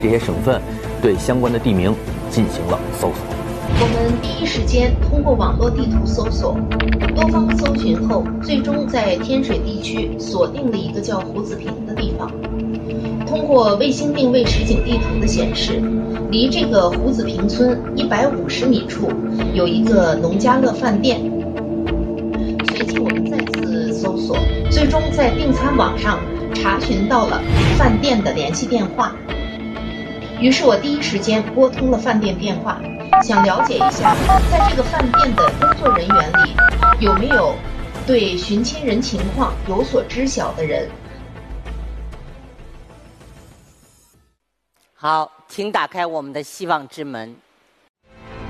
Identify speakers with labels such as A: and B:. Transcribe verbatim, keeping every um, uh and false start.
A: 这些省份对相关的地名进行了搜索。
B: 我们第一时间通过网络地图搜索，多方搜寻后，最终在天水地区锁定了一个叫胡子坪的地方。通过卫星定位实景地图的显示，离这个胡子坪村一百五十米处有一个农家乐饭店。随即我们再次搜索，最终在订餐网上查询到了饭店的联系电话。于是我第一时间拨通了饭店电话，想了解一下，在这个饭店的工作人员里，有没有对寻亲人情况有所知晓的人。
C: 好，请打开我们的希望之门。